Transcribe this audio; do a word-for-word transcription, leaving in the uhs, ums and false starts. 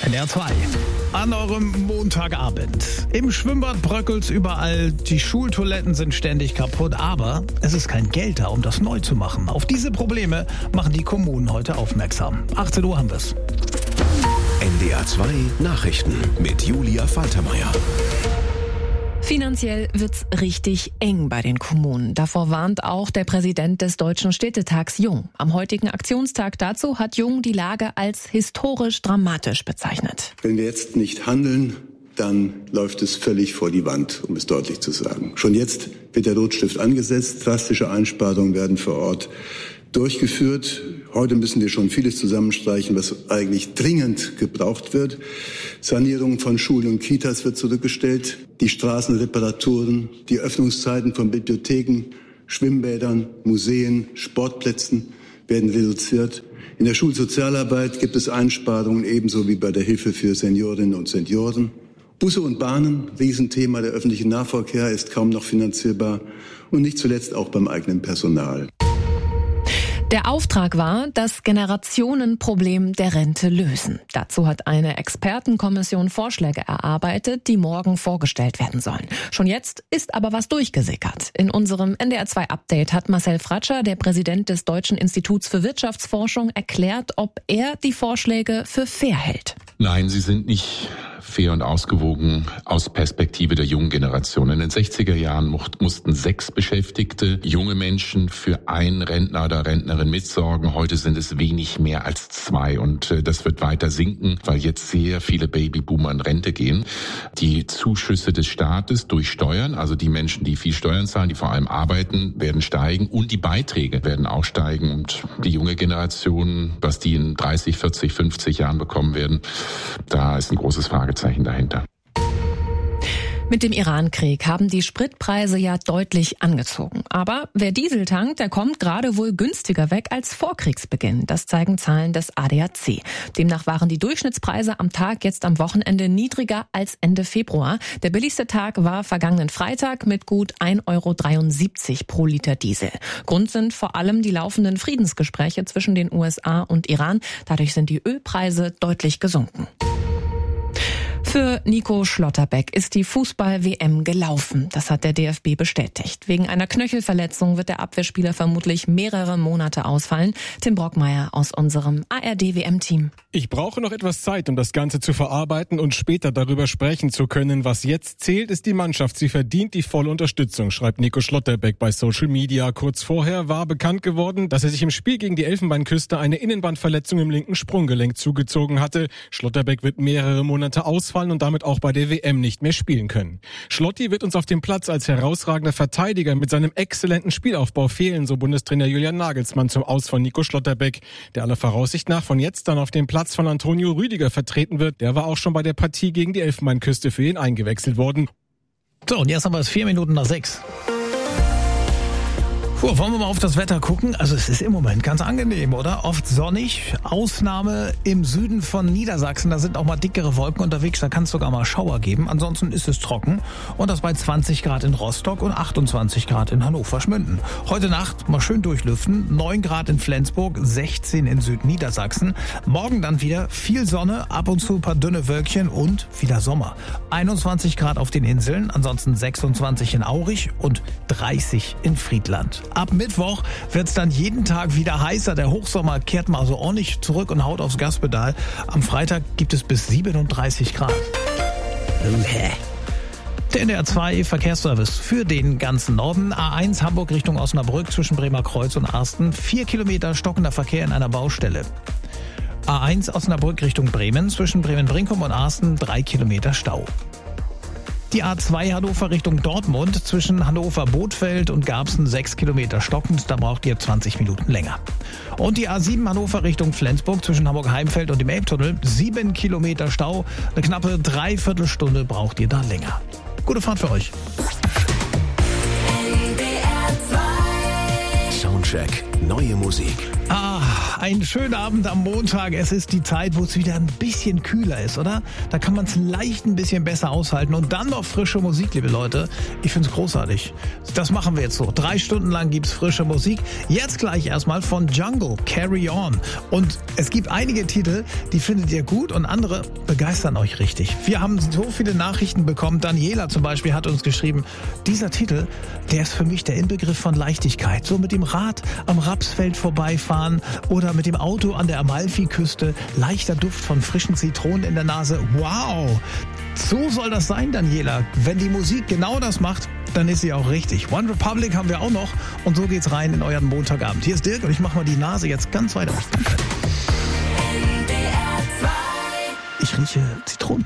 N D R zwei. An eurem Montagabend. Im Schwimmbad bröckelt's überall, die Schultoiletten sind ständig kaputt, aber es ist kein Geld da, um das neu zu machen. Auf diese Probleme machen die Kommunen heute aufmerksam. achtzehn Uhr haben wir's. N D R zwei Nachrichten mit Julia Faltermeier. Finanziell wird's richtig eng bei den Kommunen. Davor warnt auch der Präsident des Deutschen Städtetags Jung. Am heutigen Aktionstag dazu hat Jung die Lage als historisch dramatisch bezeichnet. Wenn wir jetzt nicht handeln, dann läuft es völlig vor die Wand, um es deutlich zu sagen. Schon jetzt wird der Rotstift angesetzt. Drastische Einsparungen werden vor Ort durchgeführt. Heute müssen wir schon vieles zusammenstreichen, was eigentlich dringend gebraucht wird. Sanierung von Schulen und Kitas wird zurückgestellt. Die Straßenreparaturen, die Öffnungszeiten von Bibliotheken, Schwimmbädern, Museen, Sportplätzen werden reduziert. In der Schulsozialarbeit gibt es Einsparungen, ebenso wie bei der Hilfe für Seniorinnen und Senioren. Busse und Bahnen, Riesenthema, der öffentliche Nahverkehr ist kaum noch finanzierbar und nicht zuletzt auch beim eigenen Personal. Der Auftrag war, das Generationenproblem der Rente lösen. Dazu hat eine Expertenkommission Vorschläge erarbeitet, die morgen vorgestellt werden sollen. Schon jetzt ist aber was durchgesickert. In unserem N D R zwei Update hat Marcel Fratscher, der Präsident des Deutschen Instituts für Wirtschaftsforschung, erklärt, ob er die Vorschläge für fair hält. Nein, sie sind nicht fair und ausgewogen aus Perspektive der jungen Generation. In den sechziger Jahren mussten sechs Beschäftigte, junge Menschen, für einen Rentner oder Rentnerin mitsorgen. Heute sind es wenig mehr als zwei und das wird weiter sinken, weil jetzt sehr viele Babyboomer in Rente gehen. Die Zuschüsse des Staates durch Steuern, also die Menschen, die viel Steuern zahlen, die vor allem arbeiten, werden steigen und die Beiträge werden auch steigen und die junge Generation, was die in dreißig, vierzig, fünfzig Jahren bekommen werden, da ist ein großes Fragezeichen dahinter. Mit dem Iran-Krieg haben die Spritpreise ja deutlich angezogen. Aber wer Diesel tankt, der kommt gerade wohl günstiger weg als vor Kriegsbeginn. Das zeigen Zahlen des A D A C. Demnach waren die Durchschnittspreise am Tag jetzt am Wochenende niedriger als Ende Februar. Der billigste Tag war vergangenen Freitag mit gut ein Euro dreiundsiebzig pro Liter Diesel. Grund sind vor allem die laufenden Friedensgespräche zwischen den U S A und Iran. Dadurch sind die Ölpreise deutlich gesunken. Für Nico Schlotterbeck ist die Fußball-W M gelaufen. Das hat der D F B bestätigt. Wegen einer Knöchelverletzung wird der Abwehrspieler vermutlich mehrere Monate ausfallen. Tim Brockmeier aus unserem A R D-W M-Team. Ich brauche noch etwas Zeit, um das Ganze zu verarbeiten und später darüber sprechen zu können. Was jetzt zählt, ist die Mannschaft. Sie verdient die volle Unterstützung, schreibt Nico Schlotterbeck bei Social Media. Kurz vorher war bekannt geworden, dass er sich im Spiel gegen die Elfenbeinküste eine Innenbandverletzung im linken Sprunggelenk zugezogen hatte. Schlotterbeck wird mehrere Monate ausfallen und damit auch bei der W M nicht mehr spielen können. Schlotti wird uns auf dem Platz als herausragender Verteidiger mit seinem exzellenten Spielaufbau fehlen, so Bundestrainer Julian Nagelsmann zum Aus von Nico Schlotterbeck, der aller Voraussicht nach von jetzt dann auf dem Platz von Antonio Rüdiger vertreten wird. Der war auch schon bei der Partie gegen die Elfenbeinküste für ihn eingewechselt worden. So, und jetzt haben wir es vier Minuten nach sechs. Puh, wollen wir mal auf das Wetter gucken? Also es ist im Moment ganz angenehm, oder? Oft sonnig, Ausnahme im Süden von Niedersachsen. Da sind auch mal dickere Wolken unterwegs, da kann es sogar mal Schauer geben. Ansonsten ist es trocken und das bei zwanzig Grad in Rostock und achtundzwanzig Grad in Hannover-Schmünden. Heute Nacht mal schön durchlüften, neun Grad in Flensburg, sechzehn in Südniedersachsen. Morgen dann wieder viel Sonne, ab und zu ein paar dünne Wölkchen und wieder Sommer. einundzwanzig Grad auf den Inseln, ansonsten sechsundzwanzig in Aurich und dreißig in Friedland. Ab Mittwoch wird's dann jeden Tag wieder heißer. Der Hochsommer kehrt mal so ordentlich zurück und haut aufs Gaspedal. Am Freitag gibt es bis siebenunddreißig Grad. Der N D R zwei Verkehrsservice für den ganzen Norden. A eins Hamburg Richtung Osnabrück zwischen Bremerkreuz und Arsten. Vier Kilometer stockender Verkehr in einer Baustelle. A eins Osnabrück Richtung Bremen zwischen Bremen-Brinkum und Arsten. Drei Kilometer Stau. Die A zwei Hannover Richtung Dortmund zwischen Hannover-Bothfeld und Garbsen sechs Kilometer stockend, da braucht ihr zwanzig Minuten länger. Und die A sieben Hannover Richtung Flensburg zwischen Hamburg-Heimfeld und dem Elbtunnel sieben Kilometer Stau, eine knappe Dreiviertelstunde braucht ihr da länger. Gute Fahrt für euch. Soundcheck, neue Musik. Ah, einen schönen Abend am Montag. Es ist die Zeit, wo es wieder ein bisschen kühler ist, oder? Da kann man es leicht ein bisschen besser aushalten. Und dann noch frische Musik, liebe Leute. Ich finde es großartig. Das machen wir jetzt so. Drei Stunden lang gibt's frische Musik. Jetzt gleich erstmal von Jungle, Carry On. Und es gibt einige Titel, die findet ihr gut und andere begeistern euch richtig. Wir haben so viele Nachrichten bekommen. Daniela zum Beispiel hat uns geschrieben, dieser Titel, der ist für mich der Inbegriff von Leichtigkeit. So mit dem Rad am Rapsfeld vorbeifahren oder mit dem Auto an der Amalfiküste. Leichter Duft von frischen Zitronen in der Nase. Wow! So soll das sein, Daniela. Wenn die Musik genau das macht, dann ist sie auch richtig. One Republic haben wir auch noch und so geht's rein in euren Montagabend. Hier ist Dirk und ich mache mal die Nase jetzt ganz weit auf. Danke. Ich rieche Zitronen.